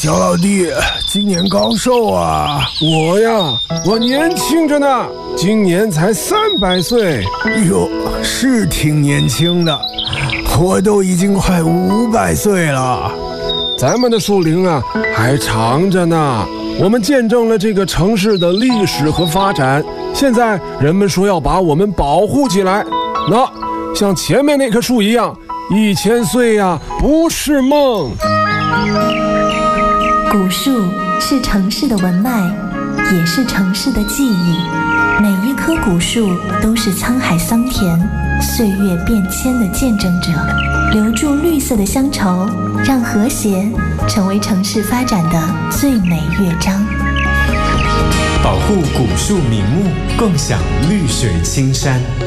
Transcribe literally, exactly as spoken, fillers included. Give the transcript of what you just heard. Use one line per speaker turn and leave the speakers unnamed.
小老弟，今年高寿啊？
我呀，我年轻着呢，今年才三百岁。
哟，是挺年轻的，我都已经快五百岁了。
咱们的树龄啊，还长着呢。我们见证了这个城市的历史和发展，现在人们说要把我们保护起来。那像前面那棵树一样，一千岁呀，不是梦。
古树是城市的文脉，也是城市的记忆。每一棵古树都是沧海桑田、岁月变迁的见证者，留住绿色的乡愁，让和谐成为城市发展的最美乐章。
保护古树名木，共享绿水青山。